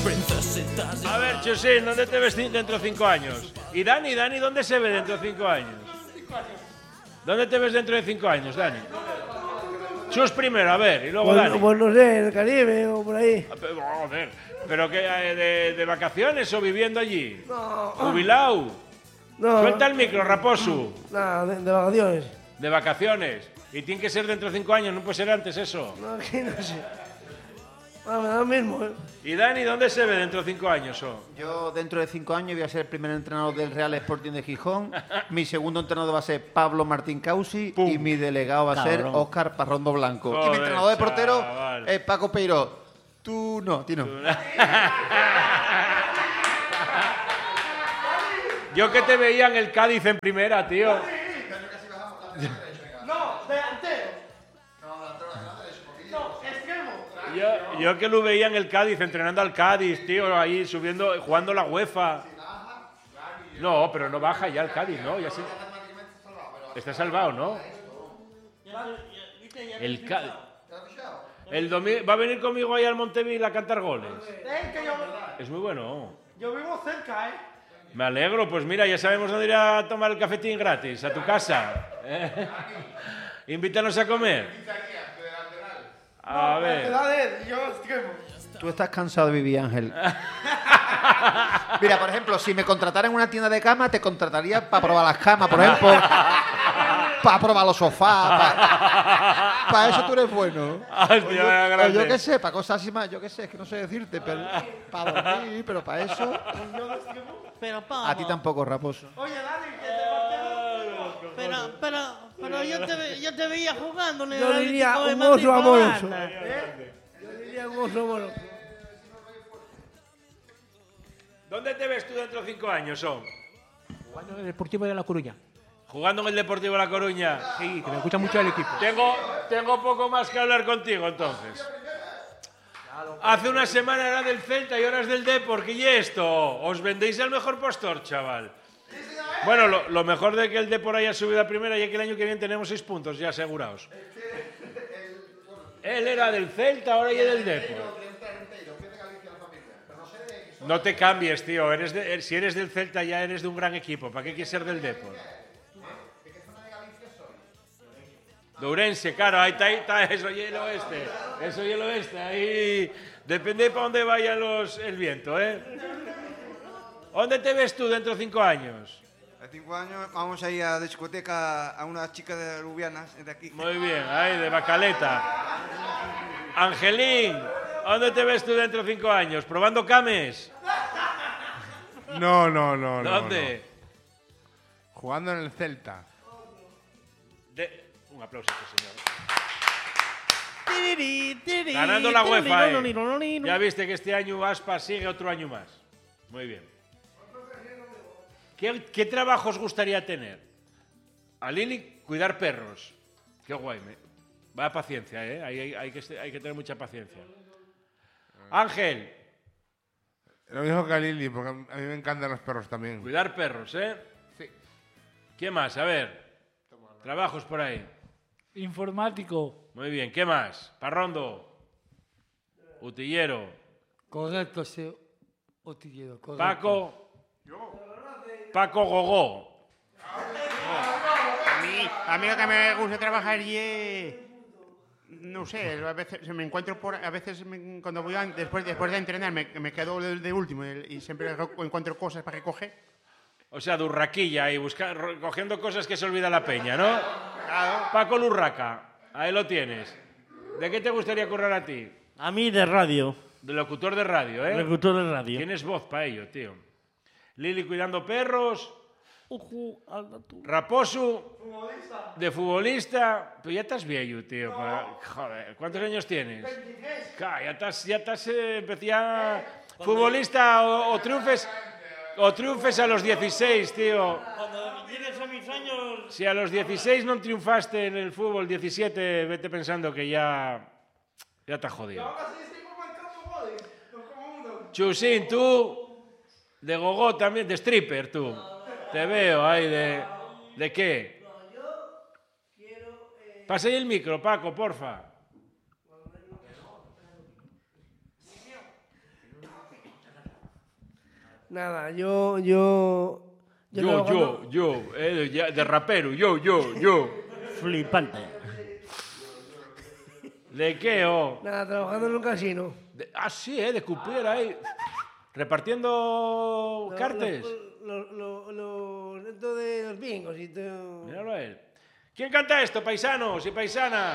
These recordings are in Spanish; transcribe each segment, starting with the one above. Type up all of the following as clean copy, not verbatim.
A ver, Chusín, ¿dónde te ves dentro de 5 años? ¿Y Dani, dónde se ve dentro de 5 años? ¿Dónde te ves dentro de 5 años, Dani? Chus primero, a ver, y luego Dani. Pues no sé, en el Caribe o por ahí. Joder, ¿pero qué, de vacaciones o viviendo allí? No. ¿Jubilado? No. Suelta el micro, Raposo. Nada, de vacaciones. De vacaciones. Y tiene que ser dentro de 5 años, no puede ser antes eso. No, aquí no sé. Me da lo mismo, ¿Y Dani, dónde se ve dentro de 5 años? Yo dentro de 5 años voy a ser el primer entrenador del Real Sporting de Gijón. Mi segundo entrenador va a ser Pablo Martín Causi. ¡Pum! Y mi delegado va a ser Óscar Parrondo Blanco. Joder, y mi entrenador de portero chaval. es Paco Peiró. Tú no, ti no. Yo que te veía en el Cádiz en primera, tío. No, delantero. No, extremo. Yo que lo veía en el Cádiz, entrenando al Cádiz, tío, ahí subiendo, jugando la UEFA. No, pero no baja ya el Cádiz, ¿no? Ya sí. Está salvado, ¿no? El Cádiz. El domingo va a venir conmigo ahí al Montevil a cantar goles. Es muy bueno. Yo vivo cerca, ¿eh? Me alegro, pues mira, ya sabemos dónde ir a tomar el cafetín gratis, a tu casa. Invítanos a comer. A ver. Yo extremo. Tú estás cansado de vivir, Ángel. Mira, por ejemplo, si me contratara en una tienda de cama, te contrataría para probar las camas, por ejemplo. Para probar los sofás. Para eso tú eres bueno. O yo qué sé, para cosas así más. Yo qué sé, es que no sé decirte. Pero para dormir, pero para eso. Pero vamos. A ti tampoco, Raposo. Oye, Dani, Pero yo te veía jugando en el yo diría Atlético de un Madrid oso por amoroso. banda. Yo diría un oso amoroso. ¿Dónde te ves tú dentro de 5 años, Son? Jugando en el Deportivo de La Coruña. Jugando en el Deportivo La Coruña. Sí, que me escucha mucho el equipo. Tengo poco más que hablar contigo, entonces. Hace una semana era del Celta y ahora es del Depor. ¿Qué y esto? Os vendéis al mejor postor, chaval. Bueno, lo mejor de que el Depor haya subido a primera y que el año que viene tenemos 6 puntos ya asegurados. Él era del Celta, ahora ya es del Depor. No te cambies, tío. Si eres del Celta ya eres de un gran equipo. ¿Para qué quieres ser del Depor? De Ourense, claro, ahí está, eso y el oeste. Eso y el oeste, ahí. Depende de para dónde vaya el viento, ¿eh? ¿Dónde te ves tú dentro de 5 años? A 5 años vamos a ir a la discoteca a una chica de Lubianas de aquí. Muy bien, ahí, de Bacaleta. Angelín, ¿dónde te ves tú dentro de 5 años? ¿Probando cames? No. ¿Dónde? No. Jugando en el Celta. Un aplauso, señor. Ganando la UEFA, Ya viste que este año Aspas sigue otro año más. Muy bien. ¿Qué trabajo os gustaría tener? A Lili, cuidar perros. Qué guay. Vaya paciencia, ¿eh? Hay que tener mucha paciencia. Ángel. Lo mismo que a Lili, porque a mí me encantan los perros también. Cuidar perros, ¿eh? Sí. ¿Qué más? A ver. Trabajos por ahí. Informático. Muy bien. ¿Qué más? Parrondo. Utillero. Correcto, sí. Utillero, correcto. Paco. Paco Gogó. A mí lo que me gusta trabajar y no sé, a veces me encuentro cuando voy después de entrenar me quedo de último y siempre encuentro cosas para recoger. O sea, de urraquilla y cogiendo cosas que se olvida la peña, ¿no? Claro. Paco Lurraca, ahí lo tienes. ¿De qué te gustaría currar a ti? A mí de radio. De locutor de radio, ¿eh? Locutor de radio. Tienes voz para ello, tío. Lili cuidando perros. Raposo. De futbolista. Pero ya estás viejo, tío. Joder, ¿cuántos años tienes? 23. Ya estás futbolista o triunfes. O triunfes a los 16, tío. Cuando llegues a mis años... Si a los 16 no triunfaste en el fútbol, 17, vete pensando que ya te has jodido. Chusín, tú, de gogó también, de stripper, tú. Te veo ahí ¿de qué? Pasa ahí el micro, Paco, porfa. Nada, Yo, de rapero, yo. Flipante. ¿De qué, Nada, trabajando en un casino. Sí, de cupier ahí. Repartiendo cartes. Esto de los bingos y todo. Míralo a él. ¿Quién canta esto, paisanos y paisanas?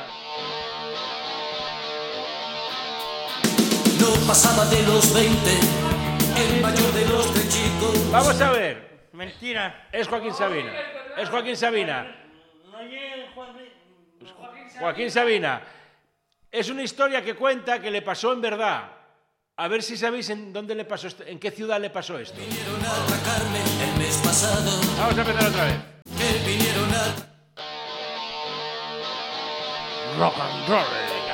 No pasaba de los 20, el mayor de los 3 chicos. Vamos a ver. Mentira. Es Joaquín Sabina. Es Joaquín Sabina. No llegue Joaquín Sabina. Es una historia que cuenta que le pasó en verdad. A ver si sabéis en dónde le pasó esto, en qué ciudad le pasó esto. Vinieron a atracarme el mes pasado. Vamos a empezar otra vez. Que vinieron a... Rock and roll.